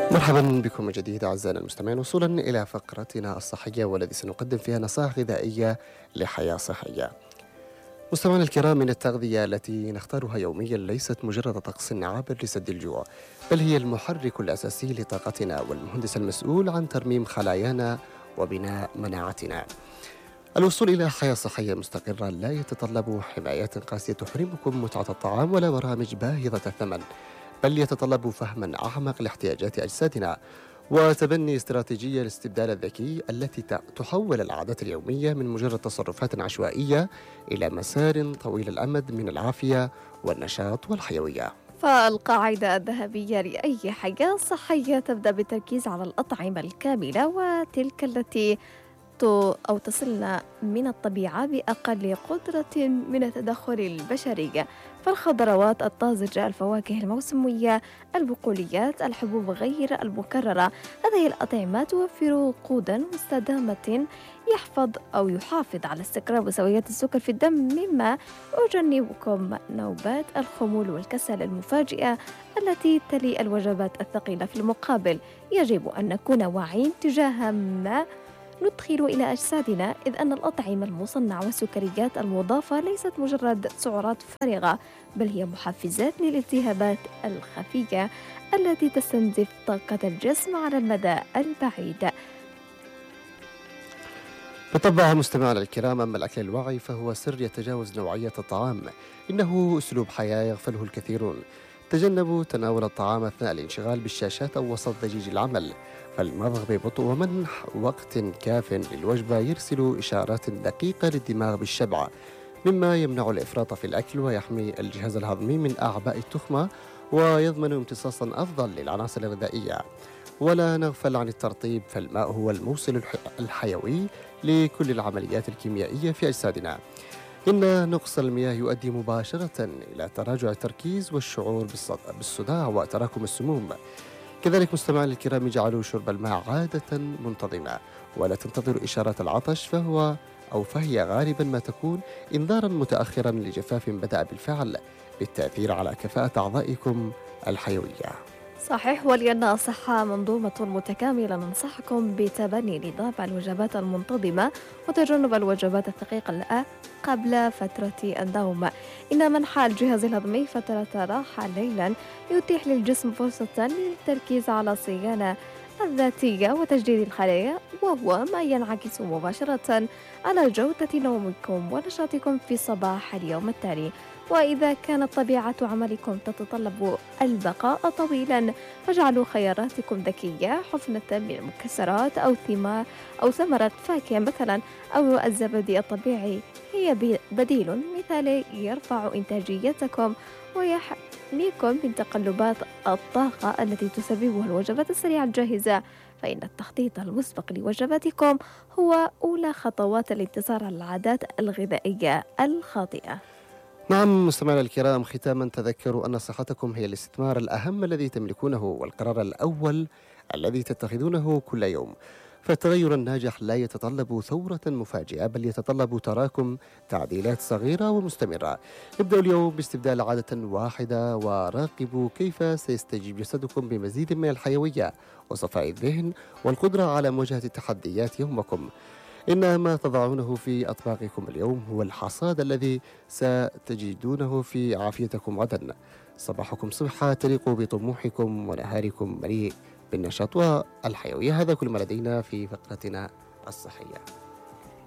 مرحبا بكم من جديد أعزائنا المستمعين، وصولا إلى فقرتنا الصحية والذي سنقدم فيها نصائح غذائية لحياة صحية. مستمعينا الكرام، من التغذية التي نختارها يوميا ليست مجرد طقس عابر لسد الجوع، بل هي المحرك الأساسي لطاقتنا والمهندس المسؤول عن ترميم خلايانا وبناء مناعتنا. الوصول إلى حياة صحية مستقرة لا يتطلب حمايات قاسية تحرمكم متعة الطعام ولا برامج باهظة الثمن، بل يتطلب فهما أعمق لاحتياجات أجسادنا وتبني استراتيجية الاستبدال الذكي التي تحول العادات اليومية من مجرد تصرفات عشوائية إلى مسار طويل الأمد من العافية والنشاط والحيوية. فالقاعدة الذهبية لأي حياة صحية تبدأ بالتركيز على الأطعمة الكاملة، وتلك التي تصلنا من الطبيعة بأقل قدرة من التدخل البشري. فالخضروات الطازجة، الفواكه الموسمية، البقوليات، الحبوب غير المكررة، هذه الأطعمة توفر وقودا مستدامة يحافظ على استقرار مستويات السكر في الدم، مما يجنبكم نوبات الخمول والكسل المفاجئة التي تلي الوجبات الثقيلة. في المقابل، يجب أن نكون واعين تجاه ما ندخل إلى أجسادنا، إذ أن الأطعمة المصنعة والسكريات المضافة ليست مجرد سعرات فارغة، بل هي محفزات للالتهابات الخفية التي تستنزف طاقة الجسم على المدى البعيد. بالطبع مستمعنا الكرام، أما الأكل الواعي فهو سر يتجاوز نوعية الطعام، إنه أسلوب حياة يغفله الكثيرون. تجنبوا تناول الطعام أثناء الانشغال بالشاشات أو وسط ضجيج العمل، فالمضغ ببطء ومنح وقت كاف للوجبة يرسل إشارات دقيقة للدماغ بالشبع، مما يمنع الإفراط في الأكل ويحمي الجهاز الهضمي من أعباء التخمة ويضمن امتصاصا أفضل للعناصر الغذائية. ولا نغفل عن الترطيب، فالماء هو الموصل الحيوي لكل العمليات الكيميائية في أجسادنا. إن نقص المياه يؤدي مباشرة إلى تراجع التركيز والشعور بالصداع وتراكم السموم. كذلك مستمعينا الكرام، اجعلوا شرب الماء عادة منتظمة ولا تنتظروا إشارات العطش، فهي غالبا ما تكون إنذارا متأخرا لجفاف بدأ بالفعل بالتأثير على كفاءة أعضائكم الحيوية. صحيح، ولأن الصحة منظومة متكاملة، ننصحكم بتبني نظام الوجبات المنتظمة وتجنب الوجبات الثقيلة قبل فترة النوم. إن منح الجهاز الهضمي فترة راحة ليلا يتيح للجسم فرصة للتركيز على الصيانة الذاتية وتجديد الخلايا، وهو ما ينعكس مباشرة على جودة نومكم ونشاطكم في صباح اليوم التالي. وإذا كانت طبيعة عملكم تتطلب البقاء طويلا، فاجعلوا خياراتكم ذكية، حفنة من المكسرات أو ثمرة فاكهة مثلا، أو الزبادي الطبيعي هي بديل مثالي يرفع إنتاجيتكم ويحميكم من تقلبات الطاقة التي تسببها الوجبات السريعة الجاهزة. فإن التخطيط المسبق لوجباتكم هو أولى خطوات الانتصار على العادات الغذائية الخاطئة. نعم مستمعينا الكرام، ختاما تذكروا أن صحتكم هي الاستثمار الأهم الذي تملكونه والقرار الأول الذي تتخذونه كل يوم. فالتغير الناجح لا يتطلب ثورة مفاجئة، بل يتطلب تراكم تعديلات صغيرة ومستمرة. ابدأوا اليوم باستبدال عادة واحدة وراقبوا كيف سيستجيب جسدكم بمزيد من الحيوية وصفاء الذهن والقدرة على مواجهة تحديات يومكم. إن ما تضعونه في أطباقكم اليوم هو الحصاد الذي ستجدونه في عافيتكم غدا. صباحكم صبحة تليق بطموحكم ونهاركم مليء بالنشاط والحيوية. هذا كل ما لدينا في فقرتنا الصحية.